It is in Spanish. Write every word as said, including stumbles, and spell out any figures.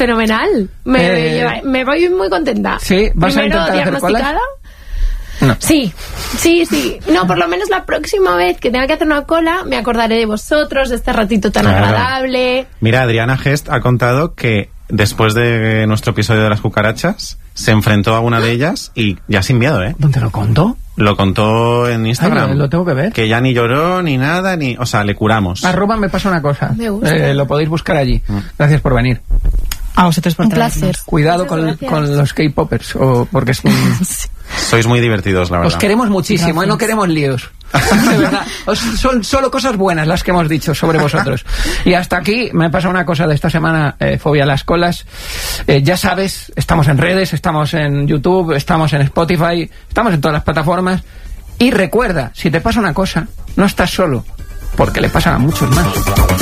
fenomenal. Me, Eh, me voy muy contenta. Sí, ¿vas Primero a intentar hacer diagnosticada. colas? No. Sí, sí, sí. No, por lo menos la próxima vez que tenga que hacer una cola me acordaré de vosotros, de este ratito tan Claro. agradable. Mira, Adriana Gest ha contado que después de nuestro episodio de las cucarachas se enfrentó a una de ellas y ya sin miedo, ¿eh? ¿Dónde lo contó? Lo contó en Instagram. Ay, lo tengo que ver. Que ya ni lloró ni nada, ni, o sea, le curamos. Arroba me pasa una cosa. Me gusta. Eh, lo podéis buscar allí. Gracias por venir. A vosotros por Un traernos. placer. Cuidado Muchas con, gracias. con los K-popers, o porque es un... Sois muy divertidos, la verdad. Os queremos muchísimo, Gracias. ¿eh? No queremos líos. De verdad. Os- son solo cosas buenas las que hemos dicho sobre vosotros. Y hasta aquí me pasa una cosa de esta semana, eh, fobia a las colas. Eh, ya sabes, estamos en redes, estamos en YouTube, estamos en Spotify, estamos en todas las plataformas. Y recuerda, si te pasa una cosa, no estás solo, porque le pasa a muchos más.